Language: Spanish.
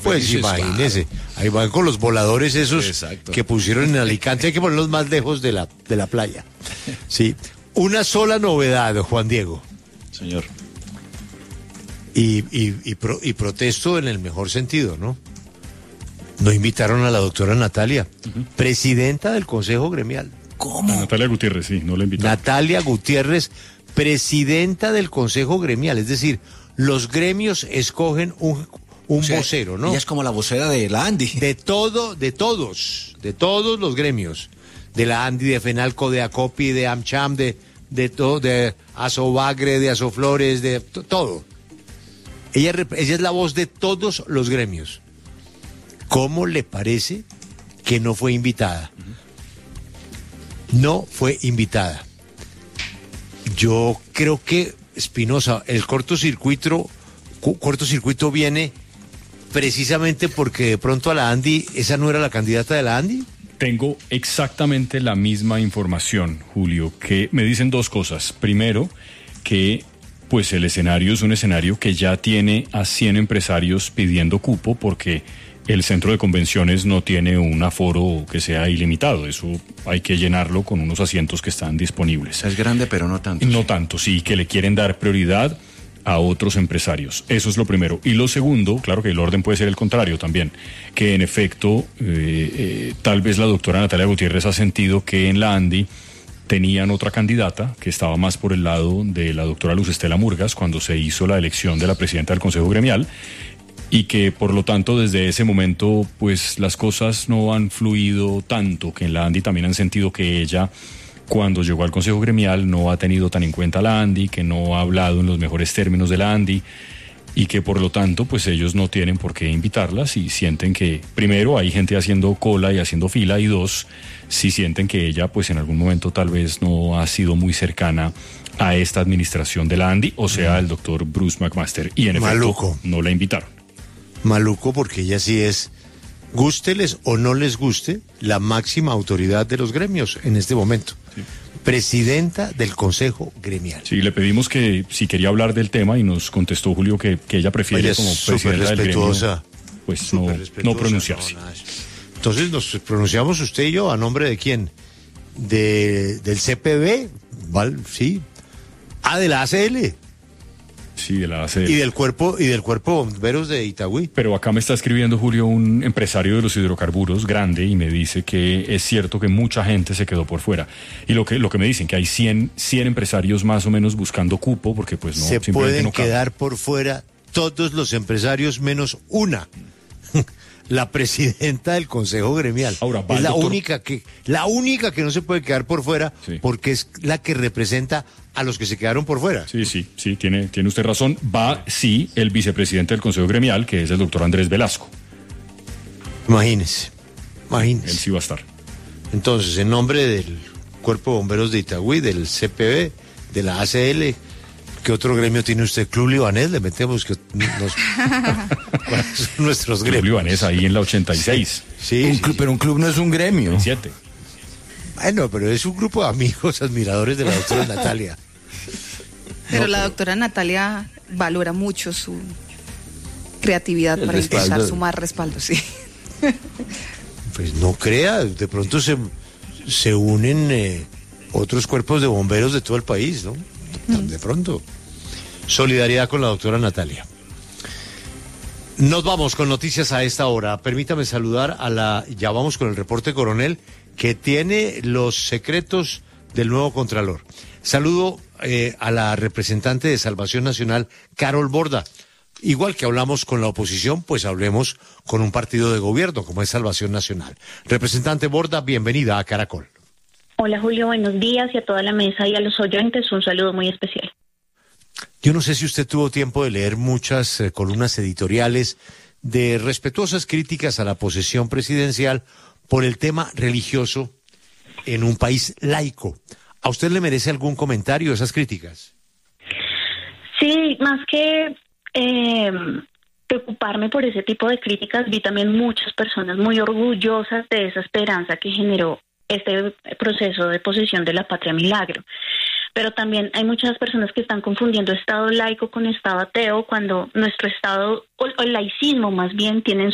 pues felices, imagínese, claro. ahí van con los voladores esos Exacto. que pusieron en Alicante, hay que ponerlos más lejos de la playa. Sí, una sola novedad, Juan Diego, Señor. y protesto en el mejor sentido, ¿no? No invitaron a la doctora Natalia, presidenta del Consejo Gremial. ¿Cómo? Natalia Gutiérrez, sí, no la invitaron. Natalia Gutiérrez, presidenta del Consejo Gremial, es decir, los gremios escogen un O sea, vocero, ¿no? Ella es como la vocera de la Andy. De todos los gremios, de la ANDI, de FENALCO, de ACOPI, de AMCHAM, de Asobagre, de Asoflores, de todo. Ella es la voz de todos los gremios. ¿Cómo le parece que no fue invitada? No fue invitada. Yo creo que, Espinosa, el cortocircuito viene precisamente porque de pronto a la Andy, ¿esa no era la candidata de la Andy? Tengo exactamente la misma información, Julio, que me dicen dos cosas. Primero, que pues el escenario es un escenario que ya tiene a 100 empresarios pidiendo cupo porque el centro de convenciones no tiene un aforo que sea ilimitado. Eso hay que llenarlo con unos asientos que están disponibles. Es grande, pero no tanto. No tanto, sí, que le quieren dar prioridad a otros empresarios. Eso es lo primero. Y lo segundo, claro que el orden puede ser el contrario también, que en efecto, tal vez la doctora Natalia Gutiérrez ha sentido que en la ANDI tenían otra candidata que estaba más por el lado de la doctora Luz Estela Murgas cuando se hizo la elección de la presidenta del Consejo Gremial y que por lo tanto desde ese momento pues las cosas no han fluido tanto, que en la ANDI también han sentido que ella cuando llegó al Consejo Gremial no ha tenido tan en cuenta la ANDI, que no ha hablado en los mejores términos de la ANDI y que por lo tanto pues ellos no tienen por qué invitarlas y sienten que primero hay gente haciendo cola y haciendo fila y dos, si sienten que ella pues en algún momento tal vez no ha sido muy cercana a esta administración de la ANDI, o sea el doctor Bruce McMaster, y en efecto no la invitaron. Maluco, porque ella sí es, gústeles o no les guste, la máxima autoridad de los gremios en este momento. Sí. Presidenta del Consejo Gremial. Sí, le pedimos que si quería hablar del tema y nos contestó Julio que ella prefiere como presidenta del gremio pues no pronunciarse. Entonces nos pronunciamos usted y yo, ¿a nombre de quién? Del CPB, ¿vale? Sí. Ah, de la ACL. Sí, de la ACL. Y del cuerpo de bomberos de Itagüí. Pero acá me está escribiendo, Julio, un empresario de los hidrocarburos grande y me dice que es cierto que mucha gente se quedó por fuera. Y lo que me dicen, que hay 100 empresarios más o menos buscando cupo porque pues no. Se pueden quedar por fuera todos los empresarios menos una. La presidenta del Consejo Gremial. Ahora, es la única que no se puede quedar por fuera, sí, porque es la que representa a los que se quedaron por fuera. Sí, tiene usted razón. Va, sí, el vicepresidente del Consejo Gremial, que es el doctor Andrés Velasco. Imagínese. Él sí va a estar. Entonces, en nombre del Cuerpo de Bomberos de Itagüí, del CPB, de la ACL, ¿qué otro gremio tiene usted? Club Libanés, le metemos que ¿cuáles son nuestros gremios? Club Libanés ahí en la 86. Sí, pero un club no es un gremio. 7. Bueno, pero es un grupo de amigos, admiradores de la doctora Natalia. Pero la doctora Natalia valora mucho su creatividad para empezar a sumar respaldo, sí. Pues no crea, de pronto se unen otros cuerpos de bomberos de todo el país, ¿no? De pronto. Solidaridad con la doctora Natalia. Nos vamos con noticias a esta hora. Permítame saludar ya vamos con el reporte coronel, que tiene los secretos del nuevo Contralor. Saludo a la representante de Salvación Nacional, Carol Borda. Igual que hablamos con la oposición, pues hablemos con un partido de gobierno, como es Salvación Nacional. Representante Borda, bienvenida a Caracol. Hola Julio, buenos días, y a toda la mesa y a los oyentes un saludo muy especial. Yo no sé si usted tuvo tiempo de leer muchas columnas editoriales de respetuosas críticas a la posesión presidencial por el tema religioso en un país laico. ¿A usted le merece algún comentario esas críticas? Sí, más que preocuparme por ese tipo de críticas, vi también muchas personas muy orgullosas de esa esperanza que generó este proceso de posesión de la Patria Milagro. Pero también hay muchas personas que están confundiendo Estado laico con Estado ateo, cuando nuestro Estado, o el laicismo más bien, tienen